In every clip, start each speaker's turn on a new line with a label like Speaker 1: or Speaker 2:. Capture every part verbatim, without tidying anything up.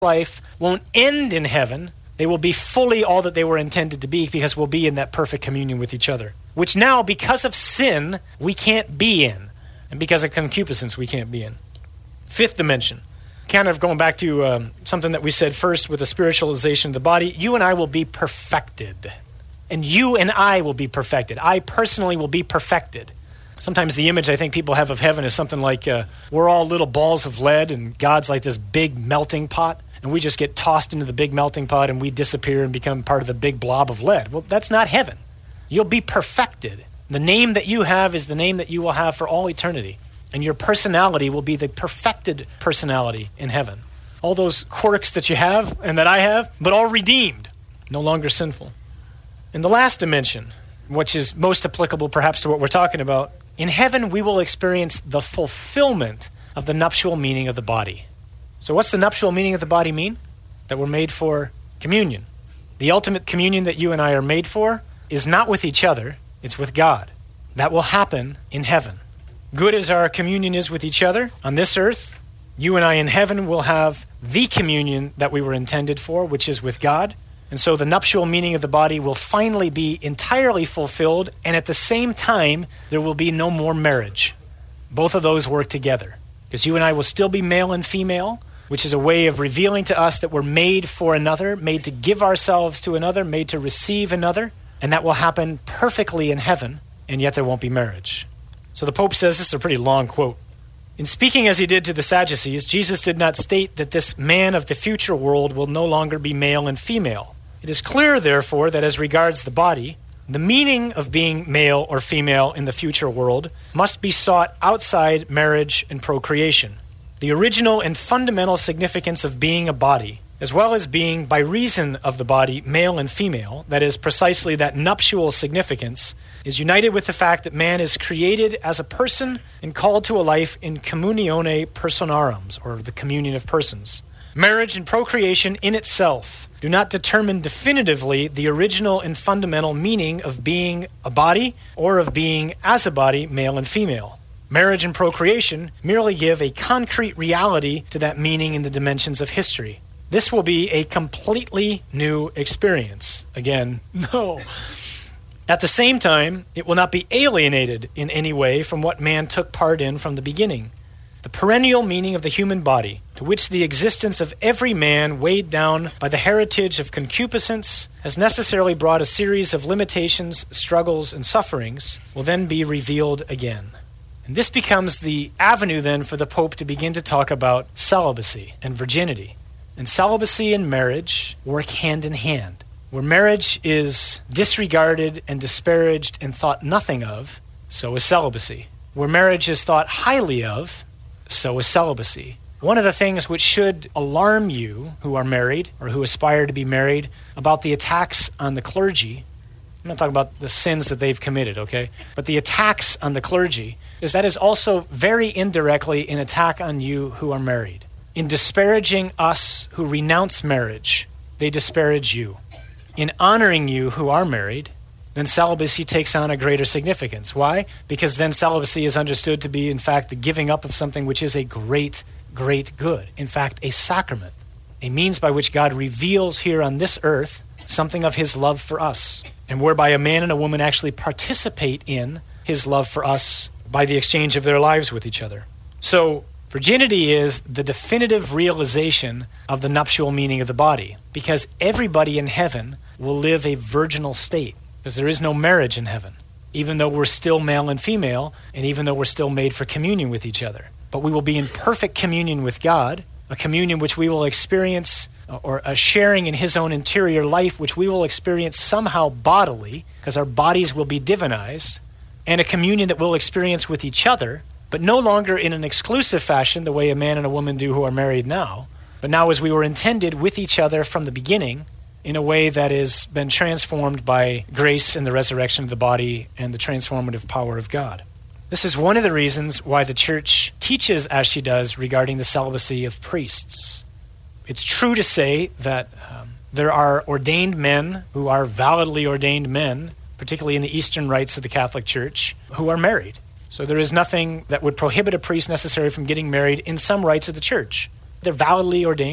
Speaker 1: life won't end in heaven. They will be fully all that they were intended to be because we'll be in that perfect communion with each other, which now, because of sin, we can't be in, and because of concupiscence, we can't be in. Fifth dimension, kind of going back to um, something that we said first with the spiritualization of the body, you and I will be perfected, and you and I will be perfected. I personally will be perfected. Sometimes the image I think people have of heaven is something like uh, we're all little balls of lead, and God's like this big melting pot, and we just get tossed into the big melting pot and we disappear and become part of the big blob of lead. Well, that's not heaven. You'll be perfected. The name that you have is the name that you will have for all eternity. And your personality will be the perfected personality in heaven. All those quirks that you have and that I have, but all redeemed, no longer sinful. In the last dimension, which is most applicable perhaps to what we're talking about, in heaven we will experience the fulfillment of the nuptial meaning of the body. So what's the nuptial meaning of the body mean? That we're made for communion. The ultimate communion that you and I are made for is not with each other, it's with God. That will happen in heaven. Good as our communion is with each other on this earth, you and I in heaven will have the communion that we were intended for, which is with God. And so the nuptial meaning of the body will finally be entirely fulfilled, and at the same time, there will be no more marriage. Both of those work together, because you and I will still be male and female, which is a way of revealing to us that we're made for another, made to give ourselves to another, made to receive another, and that will happen perfectly in heaven, and yet there won't be marriage. So the Pope says, this is a pretty long quote, in speaking as he did to the Sadducees, Jesus did not state that this man of the future world will no longer be male and female. It is clear, therefore, that as regards the body, the meaning of being male or female in the future world must be sought outside marriage and procreation. The original and fundamental significance of being a body, as well as being, by reason of the body, male and female, that is precisely that nuptial significance, is united with the fact that man is created as a person and called to a life in communione personarum, or the communion of persons. Marriage and procreation in itself do not determine definitively the original and fundamental meaning of being a body or of being as a body, male and female. Marriage and procreation merely give a concrete reality to that meaning in the dimensions of history. This will be a completely new experience. Again, no. At the same time, it will not be alienated in any way from what man took part in from the beginning. The perennial meaning of the human body, to which the existence of every man weighed down by the heritage of concupiscence has necessarily brought a series of limitations, struggles, and sufferings, will then be revealed again. And this becomes the avenue then for the Pope to begin to talk about celibacy and virginity. And celibacy and marriage work hand in hand. Where marriage is disregarded and disparaged and thought nothing of, so is celibacy. Where marriage is thought highly of, so is celibacy. One of the things which should alarm you who are married or who aspire to be married about the attacks on the clergy, I'm not talking about the sins that they've committed, okay? But the attacks on the clergy is that is also very indirectly an attack on you who are married. In disparaging us who renounce marriage, they disparage you. In honoring you who are married, then celibacy takes on a greater significance. Why? Because then celibacy is understood to be, in fact, the giving up of something which is a great, great good. In fact, a sacrament, a means by which God reveals here on this earth something of his love for us, and whereby a man and a woman actually participate in his love for us by the exchange of their lives with each other. So virginity is the definitive realization of the nuptial meaning of the body, because everybody in heaven will live a virginal state, because there is no marriage in heaven, even though we're still male and female, and even though we're still made for communion with each other. But we will be in perfect communion with God, a communion which we will experience, or a sharing in his own interior life, which we will experience somehow bodily, because our bodies will be divinized, and a communion that we'll experience with each other, but no longer in an exclusive fashion, the way a man and a woman do who are married now, but now as we were intended with each other from the beginning, in a way that has been transformed by grace and the resurrection of the body and the transformative power of God. This is one of the reasons why the church teaches as she does regarding the celibacy of priests. It's true to say that um, there are ordained men who are validly ordained men, particularly in the Eastern rites of the Catholic Church, who are married. So there is nothing that would prohibit a priest necessarily from getting married in some rites of the church. They're validly ordained.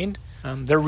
Speaker 1: Um, they're